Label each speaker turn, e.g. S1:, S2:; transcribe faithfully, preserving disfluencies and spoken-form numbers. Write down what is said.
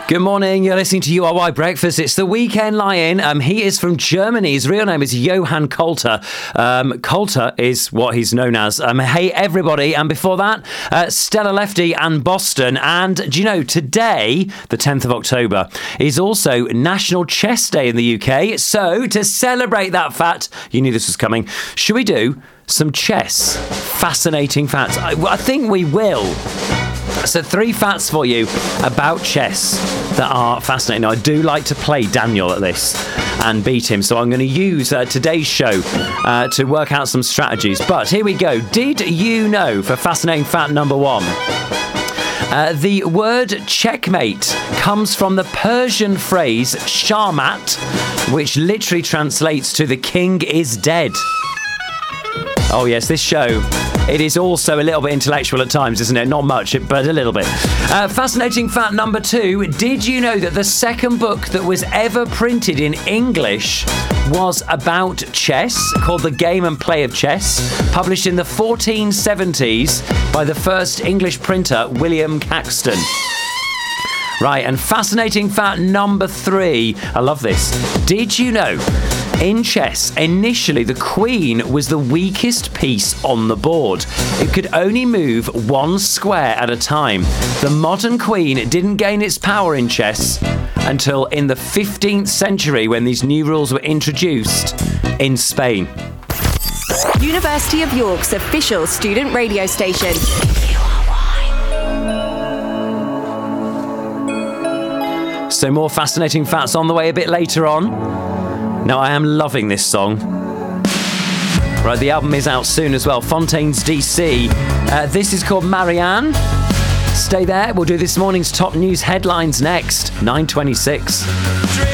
S1: Good morning, you're listening to U R Y Breakfast. It's the Weekend Lion. Um, he is from Germany. His real name is Johann Coulter. Um, Coulter is what he's known as. Um, hey, everybody. And before that, uh, Stella Lefty and Boston. And do you know, today, the tenth of October, is also National Chess Day in the U K. So, to celebrate that fact, you knew this was coming, should we do some chess? Fascinating facts. I, I think we will. So three facts for you about chess that are fascinating. Now, I do like to play Daniel at this and beat him, so I'm going to use uh, today's show uh, to work out some strategies. But here we go. Did you know, for fascinating fact number one, uh, the word checkmate comes from the Persian phrase shamat, which literally translates to the king is dead. Oh yes, this show, it is also a little bit intellectual at times, isn't it? Not much, but a little bit. Uh, fascinating fact number two, did you know that the second book that was ever printed in English was about chess, called The Game and Play of Chess, published in the fourteen seventies by the first English printer, William Caxton? Right, and fascinating fact number three, I love this. Did you know, in chess, initially the queen was the weakest piece on the board. It could only move one square at a time. The modern queen didn't gain its power in chess until in the fifteenth century, when these new rules were introduced in Spain.
S2: University of York's official student radio station.
S1: So more fascinating facts on the way a bit later on. Now, I am loving this song. Right, the album is out soon as well, Fontaines D C. Uh, this is called Marianne. Stay there, we'll do this morning's top news headlines next, nine twenty-six.